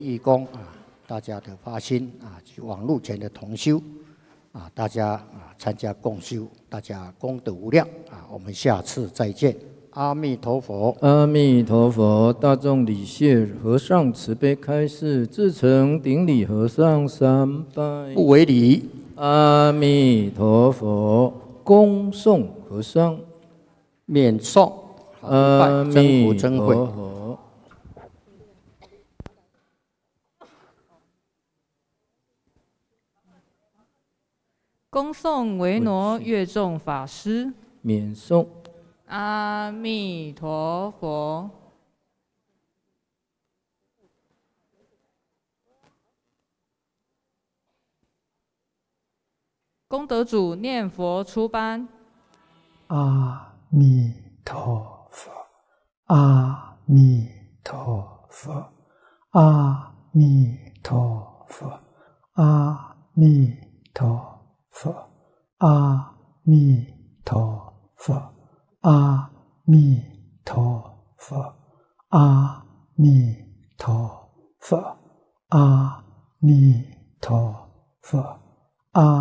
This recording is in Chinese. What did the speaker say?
义工大家的发心及网络前的同修大家参加共修，大家功德无量我们下次再见。阿弥陀佛， 阿弥陀佛。大众礼谢和尚慈悲开示，至诚顶礼和尚三拜， 不为礼。 阿弥陀佛，恭送和尚， 免诵。 阿弥真会。 陀佛。 恭送维挪乐众法师， 免诵。 阿弥陀佛。功德主念佛出班。 阿弥陀佛，阿弥陀佛，阿弥陀佛，阿弥陀佛，阿弥陀佛，阿弥陀佛，阿弥陀佛，阿弥陀佛，阿